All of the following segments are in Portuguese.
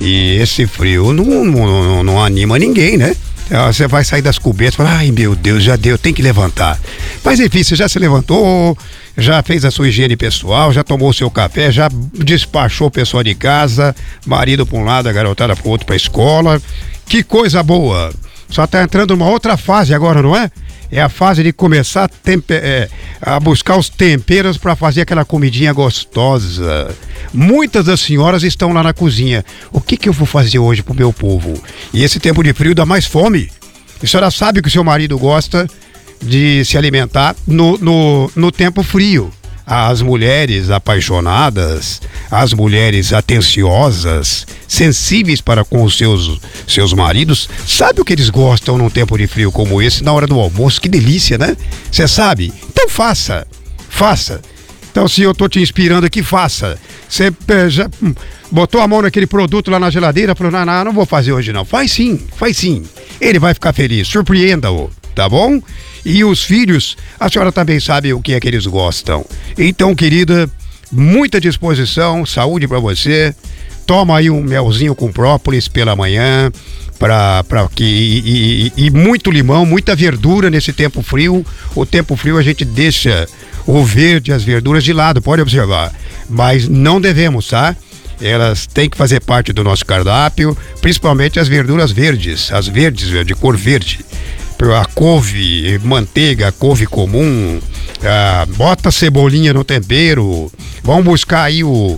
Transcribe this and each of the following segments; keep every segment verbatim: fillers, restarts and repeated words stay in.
E esse frio não, não, não, não anima ninguém, né? Você vai sair das cobertas e fala, ai meu Deus, já deu, tem que levantar. Mas enfim, você já se levantou, já fez a sua higiene pessoal, já tomou o seu café, já despachou o pessoal de casa, marido para um lado, a garotada para o outro, para a escola. Que coisa boa! Só tá entrando numa outra fase agora, não é? É a fase de começar a, temper, é, a buscar os temperos para fazer aquela comidinha gostosa. Muitas das senhoras estão lá na cozinha. O que que eu vou fazer hoje pro meu povo? E esse tempo de frio dá mais fome. A senhora sabe que o seu marido gosta de se alimentar no, no, no tempo frio. As mulheres apaixonadas, as mulheres atenciosas, sensíveis para com os seus, seus maridos, sabe o que eles gostam num tempo de frio como esse, na hora do almoço? Que delícia, né? Você sabe? Então faça, faça. Então se eu tô te inspirando aqui, faça. Você já botou a mão naquele produto lá na geladeira, falou, não, não, não vou fazer hoje não. Faz sim, faz sim. Ele vai ficar feliz, surpreenda-o, tá bom? E os filhos, a senhora também sabe o que é que eles gostam. Então, querida, muita disposição, saúde pra você. Toma aí um melzinho com própolis pela manhã, pra, pra que, e, e, e muito limão, muita verdura nesse tempo frio. O tempo frio a gente deixa o verde, as verduras de lado, pode observar. Mas não devemos, tá? Elas têm que fazer parte do nosso cardápio, principalmente as verduras verdes, as verdes, de cor verde. A couve, manteiga, couve comum, ah, bota cebolinha no tempero, vamos buscar aí o,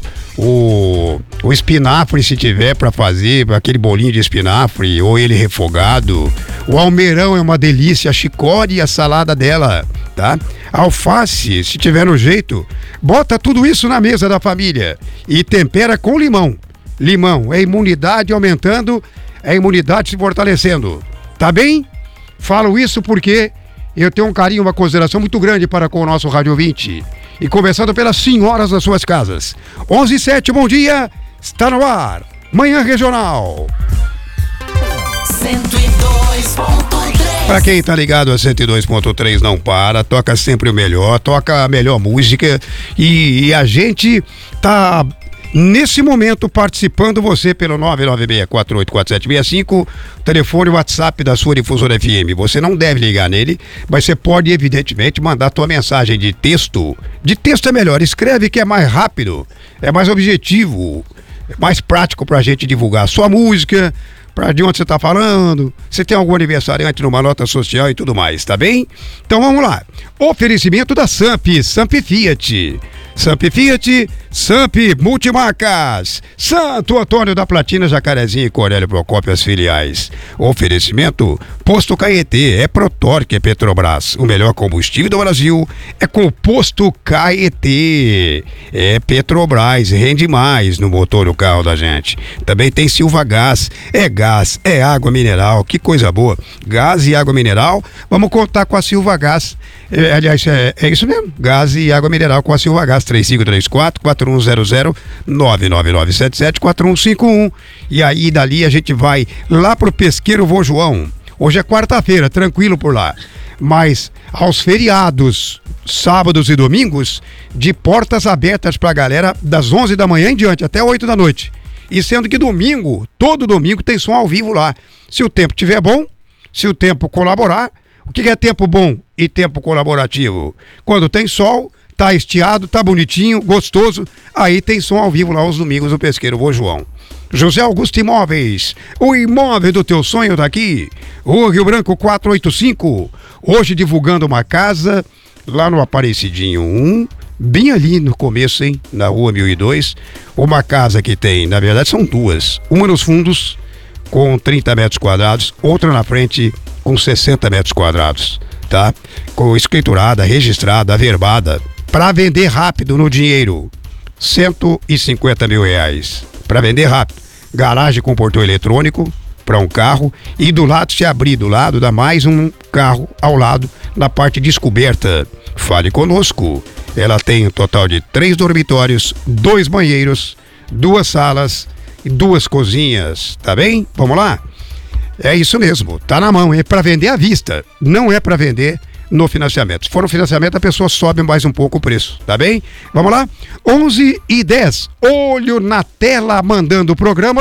o, o espinafre se tiver para fazer, aquele bolinho de espinafre ou ele refogado. O almeirão é uma delícia, a chicória e a salada dela, tá? Alface, se tiver no jeito, bota tudo isso na mesa da família e tempera com limão. Limão, é imunidade aumentando, é imunidade se fortalecendo, tá bem? Falo isso porque eu tenho um carinho, uma consideração muito grande para com o nosso Rádio ouvinte. E começando pelas senhoras das suas casas. onze e sete, bom dia, está no ar. Manhã Regional. cento e dois ponto três. Para quem tá ligado a cento e dois ponto três, não para, toca sempre o melhor, toca a melhor música. E, e a gente tá... Nesse momento, participando você pelo nove nove seis quatro oito quatro sete seis cinco, telefone WhatsApp da sua Difusora F M. Você não deve ligar nele, mas você pode, evidentemente, mandar a tua mensagem de texto. De texto é melhor, escreve que é mais rápido, é mais objetivo, é mais prático pra gente divulgar a sua música, pra de onde você tá falando, você tem algum aniversariante numa nota social e tudo mais, tá bem? Então vamos lá. Oferecimento da Samp, Samp Fiat. Samp Fiat, Samp Multimarcas, Santo Antônio da Platina, Jacarezinho e Cornélio Procópio, as filiais. Oferecimento, Posto Caetê, é Protorque, é Petrobras. O melhor combustível do Brasil é com o Posto Caetê. É Petrobras, rende mais no motor do carro da gente. Também tem Silva Gás, é gás, é água mineral, que coisa boa. Gás e água mineral, vamos contar com a Silva Gás. É, aliás, é, é isso mesmo, gás e água mineral com a Silva Gás. três cinco três quatro, quatro um zero zero, nove nove nove sete sete, quatro um cinco um. E aí dali a gente vai lá pro Pesqueiro Vô João. Hoje é quarta-feira, tranquilo por lá. Mas aos feriados, sábados e domingos, de portas abertas pra galera das onze da manhã em diante até oito da noite. E sendo que domingo, todo domingo tem som ao vivo lá. Se o tempo estiver bom, se o tempo colaborar. O que é tempo bom e tempo colaborativo? Quando tem sol, tá estiado, tá bonitinho, gostoso, aí tem som ao vivo lá aos domingos no Pesqueiro Vô João. José Augusto Imóveis, o imóvel do teu sonho tá aqui. Rua Rio Branco quatrocentos e oitenta e cinco. Hoje divulgando uma casa lá no Aparecidinho um, bem ali no começo, hein? Na Rua mil e dois. Uma casa que tem, na verdade são duas. Uma nos fundos com trinta metros quadrados, outra na frente com sessenta metros quadrados, tá? Com escriturada, registrada, averbada, para vender rápido no dinheiro, cento e cinquenta mil reais, para vender rápido, garagem com portão eletrônico para um carro e do lado, se abrir do lado, dá mais um carro ao lado na parte descoberta. Fale conosco, ela tem um total de três dormitórios, dois banheiros, duas salas e duas cozinhas, tá bem? Vamos lá? É isso mesmo, tá na mão, é para vender à vista, não é para vender no financiamento. Se for no financiamento, a pessoa sobe mais um pouco o preço, tá bem? Vamos lá? onze e dez, olho na tela, mandando o programa.